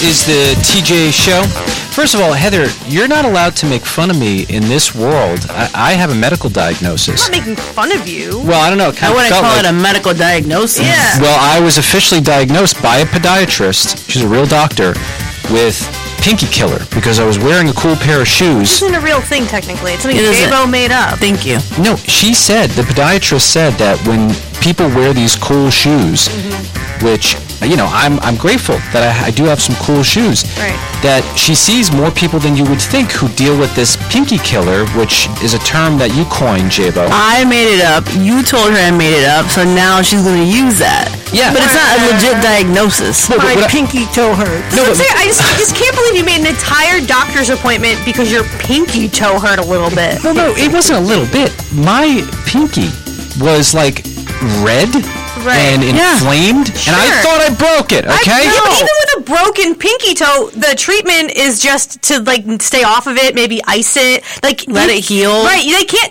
is the TJ Show. First of all, Heather, you're not allowed to make fun of me in this world. I have a medical diagnosis. I'm not making fun of you. Well, I don't know. I wouldn't call it a medical diagnosis. Yeah. Well, I was officially diagnosed by a podiatrist. She's a real doctor with pinky killer because I was wearing a cool pair of shoes. This isn't a real thing, technically. It's something It isn't. J-Bo made up. Thank you. No, the podiatrist said that when people wear these cool shoes, which, I'm grateful that I do have some cool shoes, Right. that she sees more people than you would think who deal with this pinky killer, which is a term that you coined, J-Bo. I made it up. You told her I made it up, so now she's going to use that. Yeah. But it's not a legit diagnosis. but My pinky toe hurts. No, but- I just can't believe you made an entire doctor's appointment because your pinky toe hurt a little bit. No, it wasn't a little bit. My pinky was like red and inflamed, and I Sure. thought I broke it, okay? Yeah, but even with a broken pinky toe, the treatment is just to stay off of it, maybe ice it, Let it heal. Right?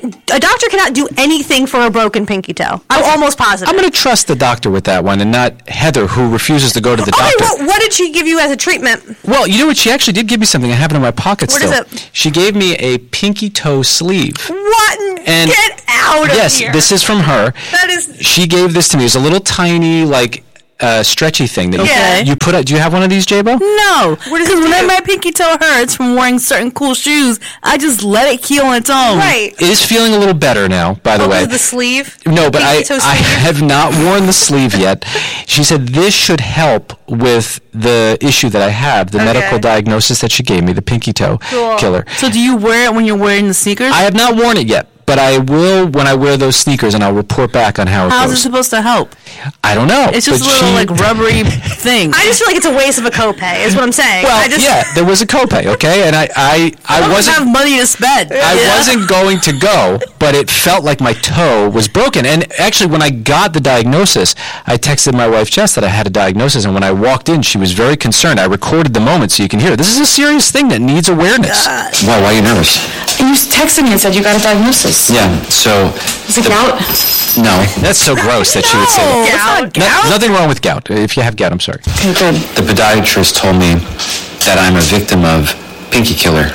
A doctor cannot do anything for a broken pinky toe. I'm almost positive. I'm going to trust the doctor with that one and not Heather, who refuses to go to the Okay, doctor. well, what did she give you as a treatment? Well, you know what? She actually did give me something. I have it in my pocket What still. is it? She gave me a pinky toe sleeve. What? And Get out of yes, here. this is from her. That is... She gave this to me. It's a little tiny, stretchy thing that Okay. you put out. Do you have one of these, J-Bo? No, What does it because whenever do? my pinky toe hurts from wearing certain cool shoes, I just let it heal on its own. Right. It is feeling a little better now, by the way. The sleeve? No, but Pinky toe I sleeve? have not worn the sleeve yet. She said this should help with the issue that I have, the medical diagnosis that she gave me, the pinky toe killer. So do you wear it when you're wearing the sneakers? I have not worn it yet, but I will when I wear those sneakers, and I'll report back on how it How's it goes. supposed to help? I don't know. It's just but a little rubbery thing. I just feel like it's a waste of a copay, is what I'm saying. Well, there was a copay, okay, and I don't wasn't. have money to spend. I wasn't going to go, but it felt like my toe was broken. And actually, when I got the diagnosis, I texted my wife, Jess, that I had a diagnosis. And when I walked in, she was very concerned. I recorded the moment so you can hear it. This is a serious thing that needs awareness. Why are you nervous? You texted me and said you got a diagnosis. Yeah, so... Is it gout? No. That's so gross that she would say that. Nothing wrong with gout. If you have gout, I'm sorry. Okay, good. The podiatrist told me that I'm a victim of pinky killer.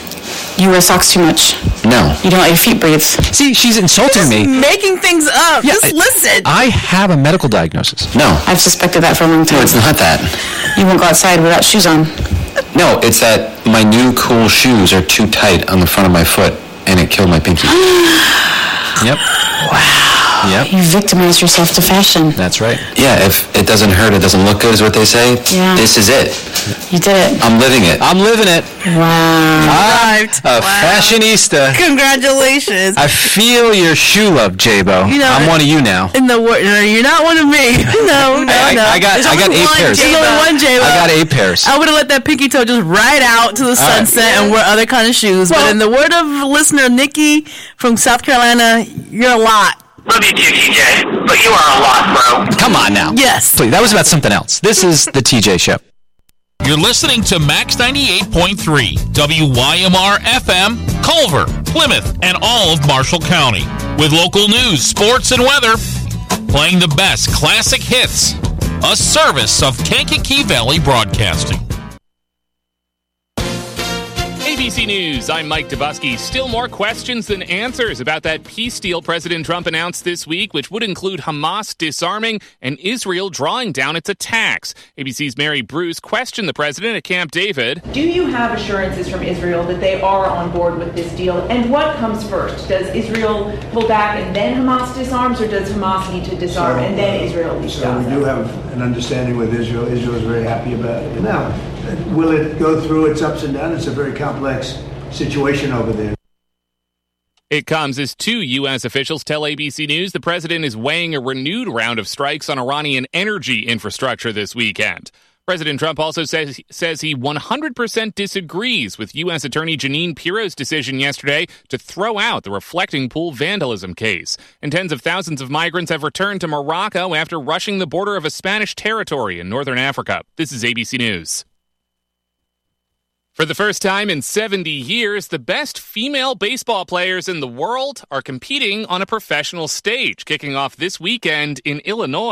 You wear socks too much. No. You don't let your feet breathe. See, she's insulting me. Making things up. Just listen. I have a medical diagnosis. No. I've suspected that for a long time. No, it's not that. You won't go outside without shoes on. No, it's that my new cool shoes are too tight on the front of my foot, and it killed my pinky. Yep. Wow. Yep. You victimized yourself to fashion. That's right. Yeah, if it doesn't hurt, it doesn't look good, is what they say. Yeah. This is it. You did it. I'm living it. I'm living it. Wow. I'm a fashionista. Congratulations. I feel your shoe love, J-Bo. I'm one of you now. In the word, you're not one of me. No. I got 8 pairs. There's only one J-Bo. I got 8 pairs. I would have let that pinky toe just ride out to the sunset and wear other kind of shoes. But in the word of listener Nikki from South Carolina, you're a lot. Love you too, TJ. But you are a lot, bro. Come on now. Yes. Please, that was about something else. This is the TJ Show. You're listening to Max 98.3, WYMR FM, Culver, Plymouth, and all of Marshall County. With local news, sports, and weather. Playing the best classic hits. A service of Kankakee Valley Broadcasting. ABC News, I'm Mike Dubusky. Still more questions than answers about that peace deal President Trump announced this week, which would include Hamas disarming and Israel drawing down its attacks. ABC's Mary Bruce questioned the president at Camp David. Do you have assurances from Israel that they are on board with this deal? And what comes first? Does Israel pull back and then Hamas disarms, or does Hamas need to disarm and then Israel leaves Gaza? We do have an understanding with Israel. Israel is very happy about it. Now, will it go through its ups and downs? It's a very complex situation over there. It comes as 2 U.S. officials tell ABC News the president is weighing a renewed round of strikes on Iranian energy infrastructure this weekend. President Trump also says he 100% disagrees with U.S. Attorney Jeanine Pirro's decision yesterday to throw out the reflecting pool vandalism case. And tens of thousands of migrants have returned to Morocco after rushing the border of a Spanish territory in northern Africa. This is ABC News. For the first time in 70 years, the best female baseball players in the world are competing on a professional stage, kicking off this weekend in Illinois.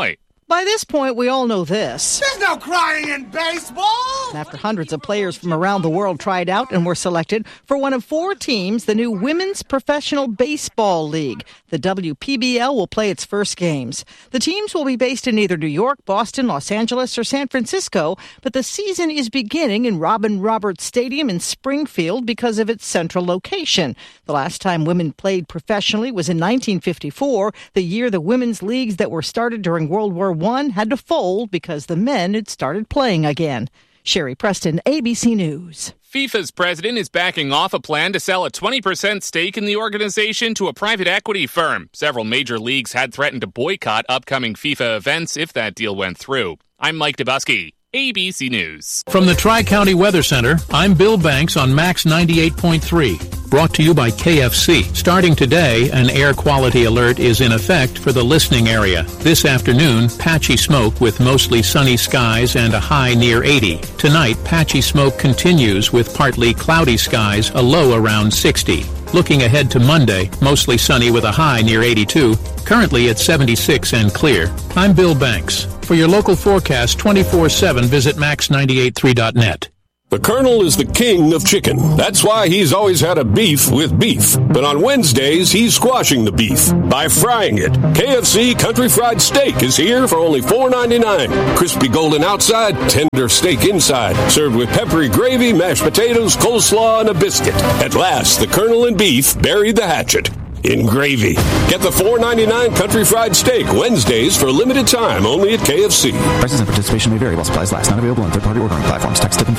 By this point, we all know this. There's no crying in baseball! After hundreds of players from around the world tried out and were selected for one of 4 teams, the new Women's Professional Baseball League. The WPBL will play its first games. The teams will be based in either New York, Boston, Los Angeles, or San Francisco, but the season is beginning in Robin Roberts Stadium in Springfield because of its central location. The last time women played professionally was in 1954, the year the women's leagues that were started during World War I had to fold because the men had started playing again. Sherry Preston, ABC News. FIFA's president is backing off a plan to sell a 20% stake in the organization to a private equity firm. Several major leagues had threatened to boycott upcoming FIFA events if that deal went through. I'm Mike Dubusky, ABC News. From the Tri-County Weather Center, I'm Bill Banks on Max 98.3. Brought to you by KFC. Starting today, an air quality alert is in effect for the listening area. This afternoon, patchy smoke with mostly sunny skies and a high near 80. Tonight, patchy smoke continues with partly cloudy skies, a low around 60. Looking ahead to Monday, mostly sunny with a high near 82. Currently at 76 and clear. I'm Bill Banks. For your local forecast 24/7, visit max983.net. The Colonel is the king of chicken. That's why he's always had a beef with beef. But on Wednesdays, he's squashing the beef by frying it. KFC Country Fried Steak is here for only $4.99. Crispy golden outside, tender steak inside. Served with peppery gravy, mashed potatoes, coleslaw, and a biscuit. At last, the Colonel and beef buried the hatchet in gravy. Get the $4.99 Country Fried Steak Wednesdays for a limited time only at KFC. Prices and participation may vary while supplies last. Not available on third-party ordering platforms. Tax, tip, and